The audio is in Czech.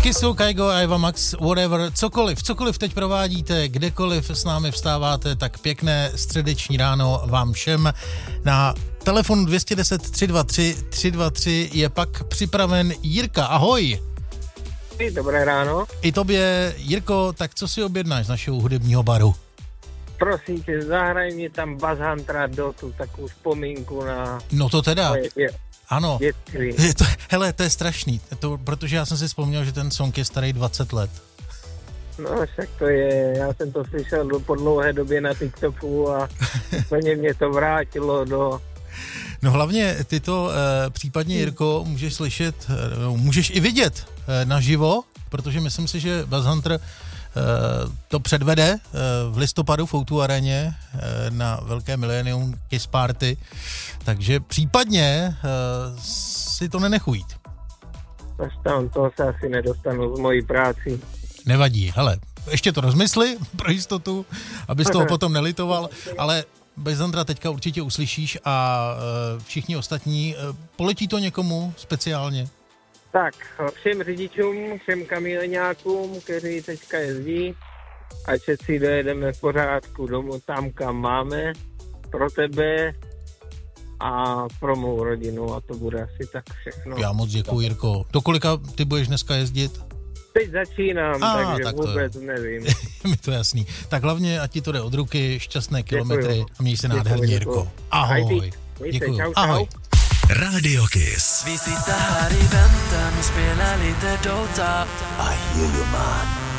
Kissu, Kygo, Eva Max, whatever, cokoliv teď provádíte, kdekoliv s námi vstáváte, tak pěkné středeční ráno vám všem. Na telefonu 210 323 323 je pak připraven Jirka. Ahoj. Dobré ráno. I tobě, Jirko, tak co si objednáš z našeho hudebního baru? Prosím tě, zahraj mi tam Buzz Huntera do tu takovou vzpomínku na... No to teda. Ano, to je strašný, protože já jsem si vzpomněl, že ten song je starý 20 let. No však to je, já jsem to slyšel po dlouhé době na TikToku a úplně mě to vrátilo do... No hlavně ty to případně, Jirko, můžeš slyšet, můžeš i vidět naživo, protože myslím si, že Buzz Hunter to předvede v listopadu v O2 aréně na velké Millennium Kiss Party, takže případně si to nenechu jít. Tam toho se asi nedostanu z mojí práci. Nevadí, hele, ještě to rozmysli pro jistotu, abys toho potom nelitoval, ale Buzz Huntera teďka určitě uslyšíš a všichni ostatní, poletí to někomu speciálně? Tak, všem řidičům, všem kamioňákům, kteří teďka jezdí, ať si dojedeme v pořádku domů tam, kam máme, pro tebe a pro mou rodinu a to bude asi tak všechno. Já moc děkuji, Jirko. Do kolika ty budeš dneska jezdit? Teď začínám, takže tak vůbec nevím. Mi to jasný. Tak hlavně, ať ti to jde od ruky, šťastné kilometry. Děkuju. A měj se nádherně, Jirko. Ahoj. Děkuju. Čau. Ahoj. Radio Kiss. Vi sitter här i väntan och spelar lite Dota. I hear you man.